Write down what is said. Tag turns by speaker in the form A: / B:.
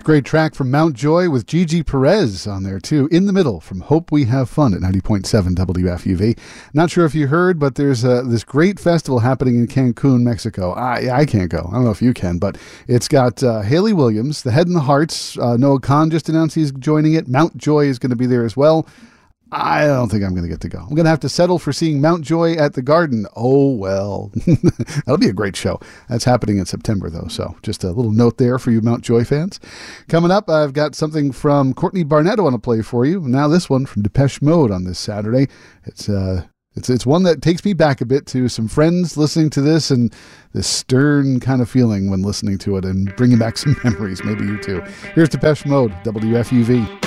A: Great track from Mount Joy with Gigi Perez on there too. In the Middle from Hope We Have Fun at 90.7 WFUV. Not sure if you heard, but there's this great festival happening in Cancun, Mexico. I can't go. I don't know if you can, but it's got Haley Williams, The Head and the Hearts. Noah Khan just announced he's joining it. Mount Joy is going to be there as well. I don't think I'm going to get to go. I'm going to have to settle for seeing Mount Joy at the Garden. Oh, well. That'll be a great show. That's happening in September, though, so just a little note there for you Mount Joy fans. Coming up, I've got something from Courtney Barnett I want to play for you. Now this one from Depeche Mode on this Saturday. It's one that takes me back a bit to some friends listening to this and this stern kind of feeling when listening to it and bringing back some memories. Maybe you too. Here's Depeche Mode, WFUV.